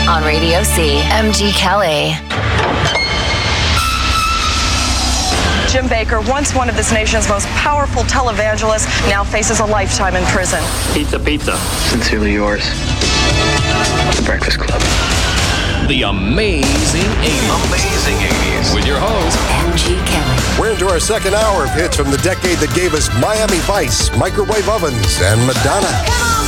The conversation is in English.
on Radio C. MG Kelly. Jim Bakker, once one of this nation's most powerful televangelists, now faces a lifetime in prison. Pizza, pizza. Sincerely yours, The Breakfast Club. The Amazing 80s. Amazing 80s. With your host, MG Kelly. We're into our second hour of hits from the decade that gave us Miami Vice, Microwave Ovens, and Madonna.